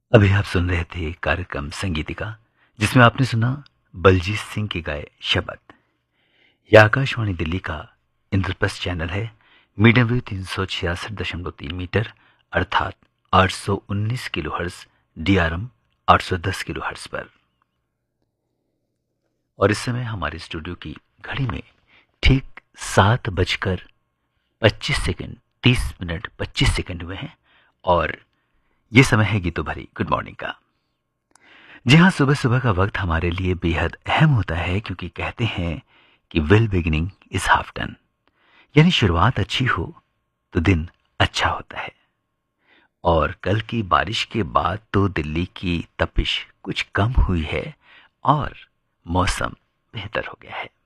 अभी आप सुन रहे थे कार्यक्रम संगीतिका, जिसमें आपने सुना बलजीत सिंह के गाए शब्द। यह आकाशवाणी दिल्ली का इंद्रप्रस्थ चैनल है। मीडियम वेव 366.3 मीटर अर्थात 819 किलोहर्ट्ज, डीआरएम 810 किलोहर्ट्ज पर। और इस समय हमारे स्टूडियो की घड़ी में ठीक 7:25 30 मिनट 25 सेकंड हुए हैं और ये समय है गीतों भरी गुड मॉर्निंग का। जी हाँ, सुबह सुबह का वक्त हमारे लिए बेहद अहम होता है, क्योंकि कहते हैं कि well beginning is half done, यानी शुरुआत अच्छी हो तो दिन अच्छा होता है। और कल की बारिश के बाद तो दिल्ली की तपिश कुछ कम हुई है और मौसम बेहतर हो गया है।